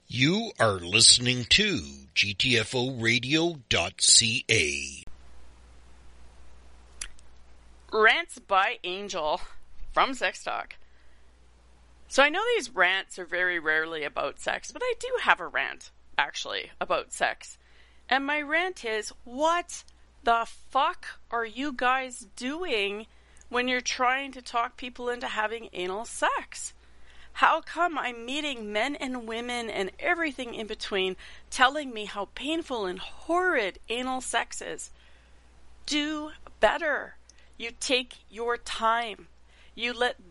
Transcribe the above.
You are listening to GTFOradio.ca. Rants by Angel from Sex Talk. So I know these rants are very rarely about sex, but I do have a rant, actually, about sex. And my rant is, what the fuck are you guys doing when you're trying to talk people into having anal sex? How come I'm meeting men and women and everything in between telling me how painful and horrid anal sex is? Do better. You take your time. You let